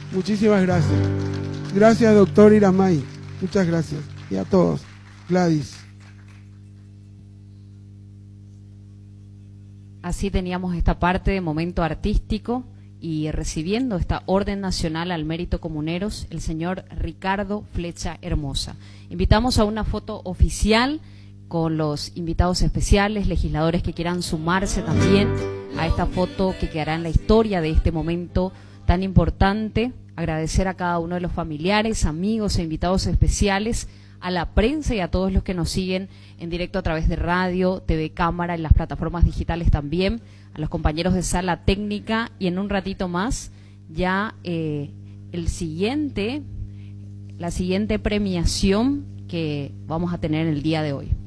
Muchísimas gracias. Gracias, doctor Iramay. Muchas gracias. Y a todos. Gladys. Así teníamos esta parte de momento artístico y recibiendo esta Orden Nacional al Mérito Comuneros, el señor Ricardo Flecha Hermosa. Invitamos a una foto oficial con los invitados especiales, legisladores que quieran sumarse también a esta foto que quedará en la historia de este momento tan importante. Agradecer a cada uno de los familiares, amigos e invitados especiales, a la prensa y a todos los que nos siguen en directo a través de radio, TV Cámara, en las plataformas digitales también, a los compañeros de sala técnica, y en un ratito más ya la siguiente premiación que vamos a tener el día de hoy.